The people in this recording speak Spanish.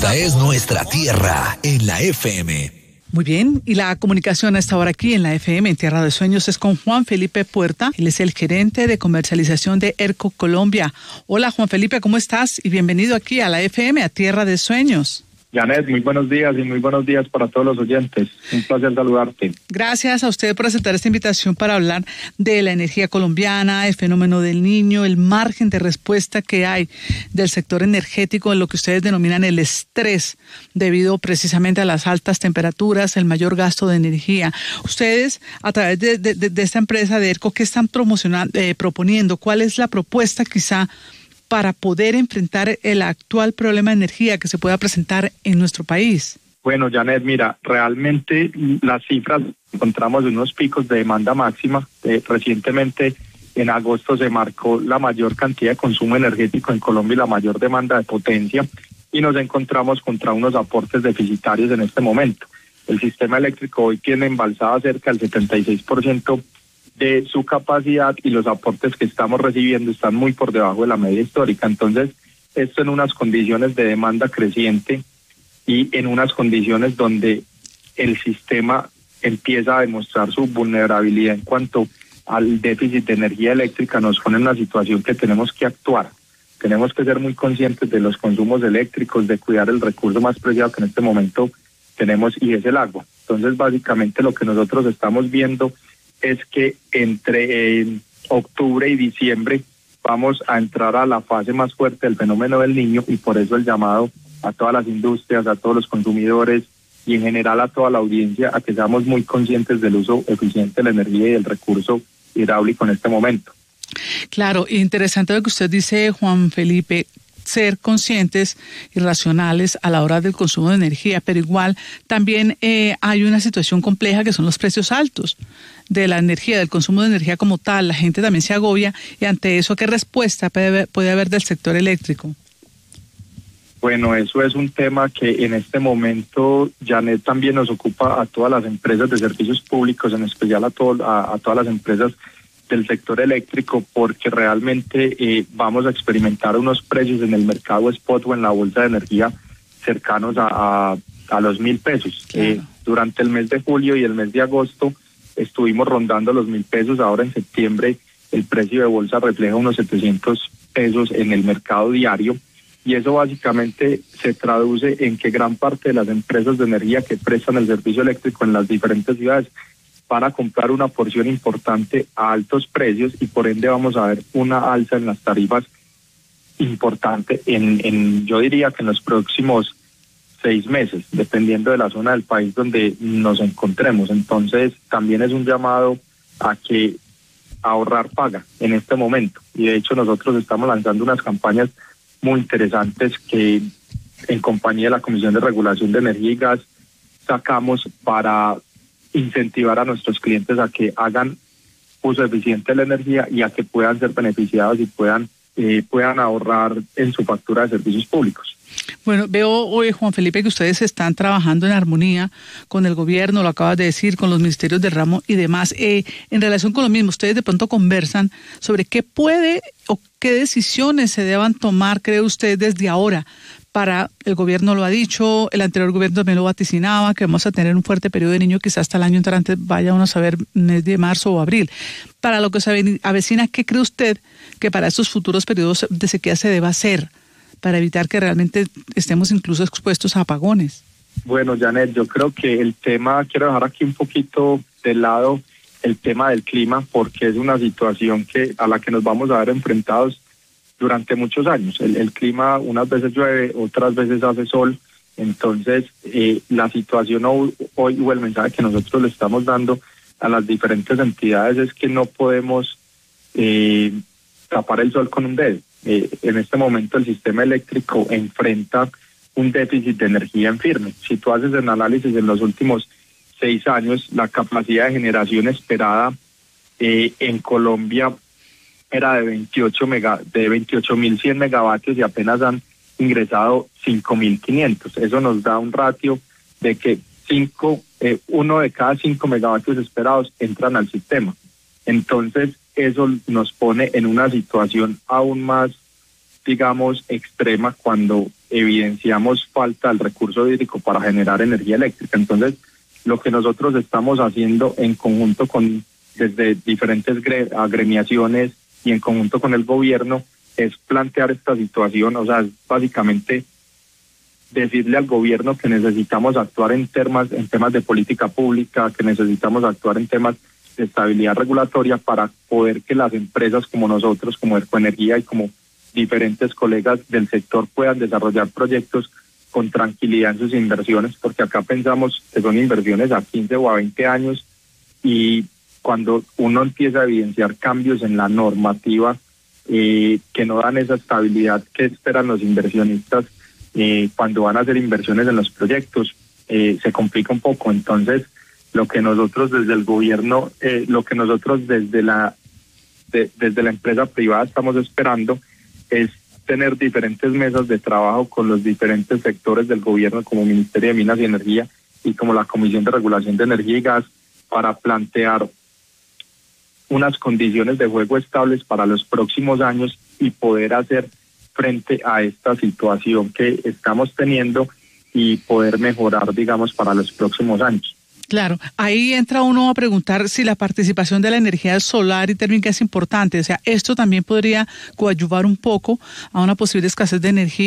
Esta es nuestra tierra en la FM. Muy bien, y la comunicación a esta hora aquí en la FM, en Tierra de Sueños, es con Juan Felipe Puerta. Él es el gerente de comercialización de ERCO Colombia. Hola Juan Felipe, ¿cómo estás? Y bienvenido aquí a la FM, a Tierra de Sueños. Janet, muy buenos días y muy buenos días para todos los oyentes. Un placer saludarte. Gracias a usted por aceptar esta invitación para hablar de la energía colombiana, el fenómeno del Niño, el margen de respuesta que hay del sector energético en lo que ustedes denominan el estrés, debido precisamente a las altas temperaturas, el mayor gasto de energía. Ustedes, a través de esta empresa de ERCO, ¿qué están proponiendo? ¿Cuál es la propuesta quizá para poder enfrentar el actual problema de energía que se pueda presentar en nuestro país? Bueno, Janet, mira, realmente las cifras encontramos en unos picos de demanda máxima. Recientemente, en agosto, se marcó la mayor cantidad de consumo energético en Colombia y la mayor demanda de potencia, y nos encontramos contra unos aportes deficitarios en este momento. El sistema eléctrico hoy tiene embalsada cerca del 76% de su capacidad, y los aportes que estamos recibiendo están muy por debajo de la media histórica. Entonces, esto en unas condiciones de demanda creciente y en unas condiciones donde el sistema empieza a demostrar su vulnerabilidad en cuanto al déficit de energía eléctrica, nos pone en una situación que tenemos que actuar. Tenemos que ser muy conscientes de los consumos eléctricos, de cuidar el recurso más preciado que en este momento tenemos, y es el agua. Entonces, básicamente lo que nosotros estamos viendo es que entre octubre y diciembre vamos a entrar a la fase más fuerte del fenómeno del Niño, y por eso el llamado a todas las industrias, a todos los consumidores y en general a toda la audiencia a que seamos muy conscientes del uso eficiente de la energía y del recurso hidráulico en este momento. Claro, interesante lo que usted dice, Juan Felipe, ser conscientes y racionales a la hora del consumo de energía, pero igual también hay una situación compleja que son los precios altos de la energía, del consumo de energía como tal. La gente también se agobia, y ante eso, ¿qué respuesta puede haber del sector eléctrico? Bueno, eso es un tema que en este momento, Janet, también nos ocupa a todas las empresas de servicios públicos, en especial a todas las empresas del sector eléctrico, porque realmente vamos a experimentar unos precios en el mercado spot o en la bolsa de energía cercanos a los 1,000 pesos. Claro. Durante el mes de julio y el mes de agosto estuvimos rondando los 1,000 pesos. Ahora en septiembre el precio de bolsa refleja unos 700 pesos en el mercado diario, y eso básicamente se traduce en que gran parte de las empresas de energía que prestan el servicio eléctrico en las diferentes ciudades van a comprar una porción importante a altos precios, y por ende vamos a ver una alza en las tarifas importante yo diría que en los próximos 6 meses, dependiendo de la zona del país donde nos encontremos. Entonces, también es un llamado a que ahorrar paga en este momento, y de hecho nosotros estamos lanzando unas campañas muy interesantes que en compañía de la Comisión de Regulación de Energía y Gas sacamos para incentivar a nuestros clientes a que hagan uso eficiente de la energía y a que puedan ser beneficiados y puedan ahorrar en su factura de servicios públicos. Bueno, veo hoy, Juan Felipe, que ustedes están trabajando en armonía con el gobierno, lo acabas de decir, con los ministerios del ramo y demás. En relación con lo mismo, ustedes de pronto conversan sobre qué puede o qué decisiones se deban tomar, cree usted, desde ahora. Para el gobierno lo ha dicho, el anterior gobierno también lo vaticinaba, que vamos a tener un fuerte periodo de Niño, quizás hasta el año entrante, vaya uno a saber, mes de marzo o abril. Para lo que se avecina, ¿qué cree usted que para estos futuros periodos de sequía se deba hacer para evitar que realmente estemos incluso expuestos a apagones? Bueno, Janet, yo creo que quiero dejar aquí un poquito de lado el tema del clima, porque es una situación a la que nos vamos a ver enfrentados durante muchos años. El clima, unas veces llueve, otras veces hace sol. Entonces, la situación hoy, o el mensaje que nosotros le estamos dando a las diferentes entidades, es que no podemos tapar el sol con un dedo. En este momento el sistema eléctrico enfrenta un déficit de energía en firme. Si tú haces el análisis en los últimos 6 años, la capacidad de generación esperada en Colombia era de 28.100 megavatios, y apenas han ingresado 5.500. Eso nos da un ratio de que 1 de cada 5 megavatios esperados entran al sistema. Entonces, eso nos pone en una situación aún más digamos, extrema cuando evidenciamos falta del recurso hídrico para generar energía eléctrica. Entonces, lo que nosotros estamos haciendo en conjunto con desde diferentes agremiaciones y en conjunto con el gobierno es plantear esta situación, o sea, básicamente decirle al gobierno que necesitamos actuar en temas de política pública, que necesitamos actuar en temas de estabilidad regulatoria para poder que las empresas como nosotros, como Ecoenergía y como diferentes colegas del sector puedan desarrollar proyectos con tranquilidad en sus inversiones, porque acá pensamos que son inversiones a 15 o a 20 años y cuando uno empieza a evidenciar cambios en la normativa que no dan esa estabilidad que esperan los inversionistas cuando van a hacer inversiones en los proyectos, se complica un poco. Entonces, lo que nosotros desde el gobierno, lo que nosotros desde la empresa privada estamos esperando es tener diferentes mesas de trabajo con los diferentes sectores del gobierno, como Ministerio de Minas y Energía y como la Comisión de Regulación de Energía y Gas, para plantear unas condiciones de juego estables para los próximos años y poder hacer frente a esta situación que estamos teniendo y poder mejorar, digamos, para los próximos años. Claro, ahí entra uno a preguntar si la participación de la energía solar y térmica es importante. O sea, esto también podría coadyuvar un poco a una posible escasez de energía.